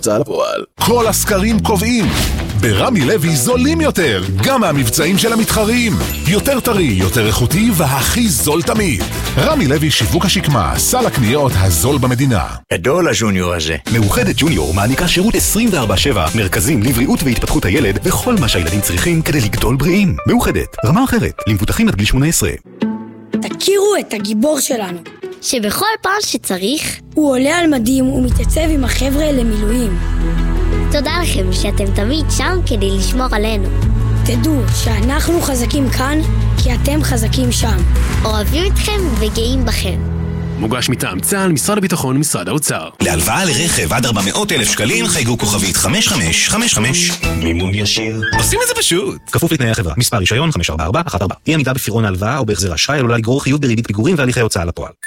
ההוצאה לפועל. כל הסקרים קובעים, ברמי לוי זולים יותר, גם מהמבצעים של המתחרים. יותר טרי, יותר איכותי והכי זול תמיד. רמי לוי שיווק השקמה, סל הקניות הזול במדינה. גדול הג'וניור הזה. מאוחדת ג'וניור מעניקה שירות 24/7, מרכזים לבריאות והתפתחות הילד וכל מה שהילדים צריכים כדי לגדול בריאים. מאוחדת, רמה אחרת, למבוטחים עד גיל 18. תכירו את הגיבור שלנו, שבכל פעם שצריך הוא עולה על מדים ומתייצב עם החבר'ה למילואים. תודה לכם שאתם תמיד שם כדי לשמור עלינו. תדעו שאנחנו חזקים כאן כי אתם חזקים שם. אוהבים אתכם וגאים בכם. מוגש מטעם צה"ל, משרד הביטחון, משרד האוצר. להלוואה לרכב עד 400,000 שקלים חייגו כוכבית 5555. מימון ישיר. עושים את זה פשוט. כפוף לתנאי החברה. מספר רישיון 544114. אי עמידה בפירעון ההלוואה או בהחזר אשראי עלולה לגרור חיוב בריבית פיגורים והליכי הוצאה לפועל.